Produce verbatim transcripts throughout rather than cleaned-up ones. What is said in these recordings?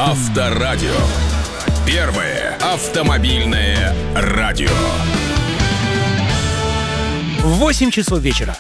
Авторадио. Первое автомобильное радио. восемь часов вечера.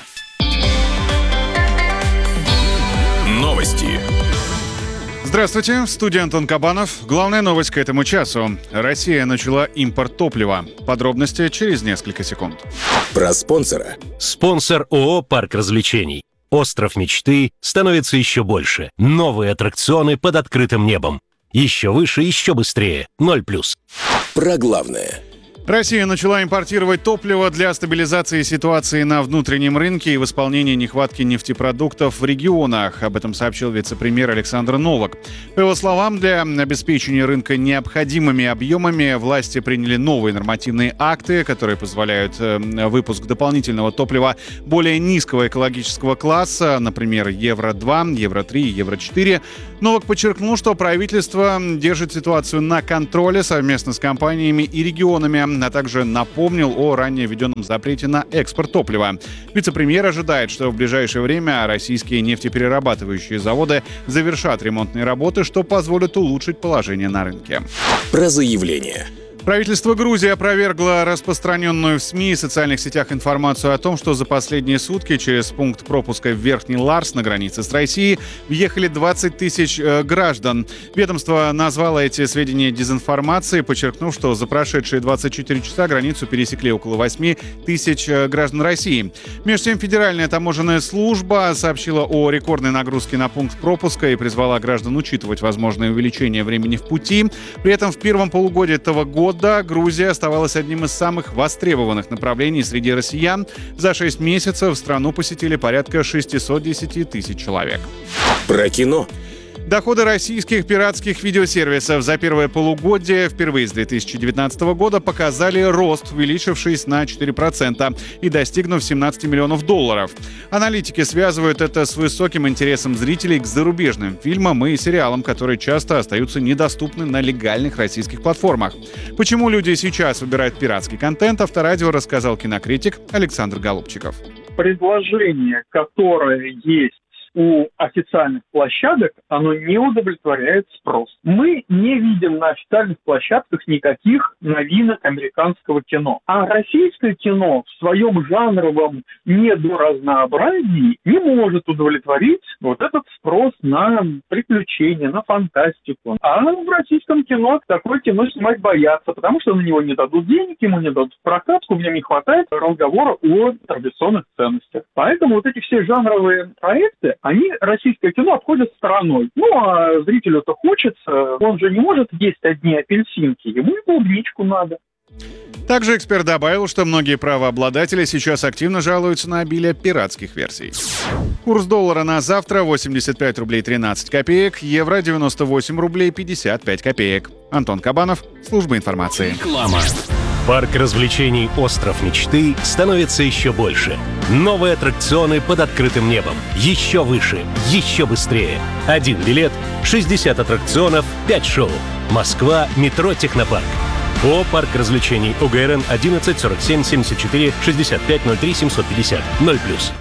Новости. Здравствуйте, в студии Антон Кабанов. Главная новость к этому часу. Россия начала импорт топлива. Подробности через несколько секунд. Про спонсора. Спонсор ООО «Парк развлечений». Остров мечты становится еще больше. Новые аттракционы под открытым небом. Еще выше, еще быстрее. Ноль плюс. Про главное. Россия начала импортировать топливо для стабилизации ситуации на внутреннем рынке и восполнения нехватки нефтепродуктов в регионах. Об этом сообщил вице-премьер Александр Новак. По его словам, для обеспечения рынка необходимыми объемами власти приняли новые нормативные акты, которые позволяют выпуск дополнительного топлива более низкого экологического класса, например, евро два, евро три, евро четыре. Новак подчеркнул, что правительство держит ситуацию на контроле совместно с компаниями и регионами, а также напомнил о ранее введенном запрете на экспорт топлива. Вице-премьер ожидает, что в ближайшее время российские нефтеперерабатывающие заводы завершат ремонтные работы, что позволит улучшить положение на рынке. Про заявление. Правительство Грузии опровергло распространенную в СМИ и социальных сетях информацию о том, что за последние сутки через пункт пропуска в Верхний Ларс на границе с Россией въехали двадцать тысяч э, граждан. Ведомство назвало эти сведения дезинформацией, подчеркнув, что за прошедшие двадцать четыре часа границу пересекли около восемь тысяч э, граждан России. Между тем, Федеральная таможенная служба сообщила о рекордной нагрузке на пункт пропуска и призвала граждан учитывать возможное увеличение времени в пути. При этом в первом полугодии этого года Да, Грузия оставалась одним из самых востребованных направлений среди россиян. За шесть месяцев страну посетили порядка шестьсот десять тысяч человек. Про кино. Доходы российских пиратских видеосервисов за первое полугодие впервые с две тысячи девятнадцатого года показали рост, увеличившись на четыре процента и достигнув семнадцать миллионов долларов. Аналитики связывают это с высоким интересом зрителей к зарубежным фильмам и сериалам, которые часто остаются недоступны на легальных российских платформах. Почему люди сейчас выбирают пиратский контент, Авторадио рассказал кинокритик Александр Голубчиков. Предложение, которое есть у официальных площадок, оно не удовлетворяет спрос. Мы не видим на официальных площадках никаких новинок американского кино. А российское кино в своем жанровом недоразнообразии не может удовлетворить вот этот спрос на приключения, на фантастику. А в российском кино такое кино снимать боятся, потому что на него не дадут денег, ему не дадут прокатку, в нем не хватает разговора о традиционных ценностях. Поэтому вот эти все жанровые проекты, они российское кино обходят стороной. Ну, а зрителю-то хочется, он же не может есть одни апельсинки, ему и клубничку надо. Также эксперт добавил, что многие правообладатели сейчас активно жалуются на обилие пиратских версий. Курс доллара на завтра восемьдесят пять рублей тринадцать копеек, евро девяносто восемь рублей пятьдесят пять копеек. Антон Кабанов, служба информации. Реклама. Парк развлечений «Остров мечты» становится еще больше. Новые аттракционы под открытым небом. Еще выше, еще быстрее. Один билет, шестьдесят аттракционов, пять шоу. Москва, метро «Технопарк». ООО «Парк развлечений», ОГРН одиннадцать сорок семь семьдесят четыре шестьдесят пять ноль три семьсот пятьдесят. ноль плюс.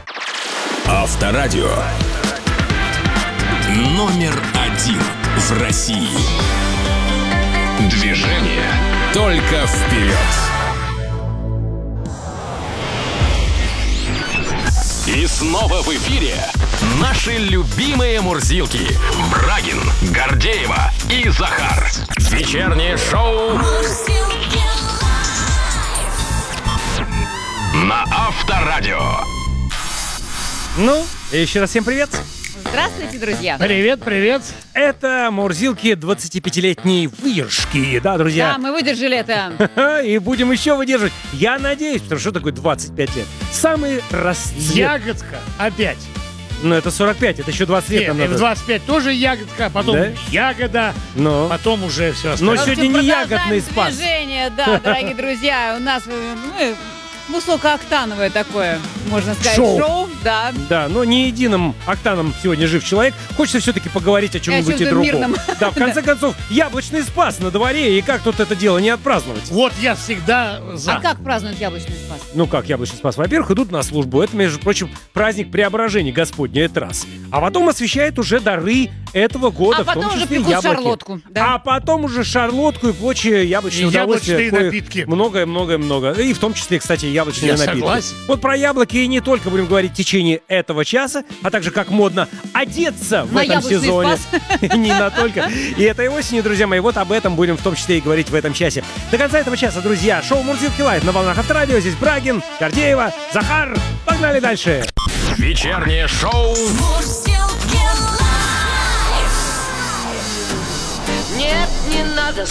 Авторадио. Номер один в России. Движение только вперед. И снова в эфире наши любимые мурзилки. Брагин, Гордеева и Захар. Вечернее шоу на Авторадио. Ну, еще раз всем привет. Здравствуйте, друзья. Привет, привет. Это Мурзилки двадцатипятилетней выдержки, да, друзья? Да, мы выдержали это. И будем еще выдерживать. Я надеюсь, потому что такое двадцать пять лет. Самый расцвет. Ягодка опять. Ну, это сорок пять, это еще двадцать лет. Нет, нам и надо. в двадцать пять тоже ягодка, потом Да? ягода, Но. потом уже все Но остальное. сегодня не ягодный спас. Движение, да, дорогие друзья. У нас ну, высокооктановое такое, можно сказать, Шоу. шоу. Да. Да, но не единым октаном сегодня жив человек. Хочется все-таки поговорить о чем-нибудь и чем-то другом. мирном. Да, в конце концов, яблочный спас на дворе, и как тут это дело не отпраздновать? Вот я всегда за. А как празднуют яблочный спас? Ну как яблочный спас? Во-первых, идут на службу. Это, между прочим, праздник преображения Господня, это раз. А потом освещают уже дары этого года, А в том потом уже числе пекут яблоки. шарлотку, да. А потом уже шарлотку и прочие яблочные И удовольствия. яблочные коих напитки. Многое-многое-много. И в том числе, кстати, яблочные Я напитки. согласен. Вот про яблоки и не только будем говорить в течение этого часа, а также как модно одеться в На этом яблочный сезоне. спас. Не на только. И этой осенью, друзья мои, вот об этом будем в том числе и говорить в этом часе. До конца этого часа, друзья, шоу «Мурзилки Лайв» на волнах Авторадио. Здесь Брагин, Гордеева, Захар. Погнали дальше. Вечернее шоу Нет, не надо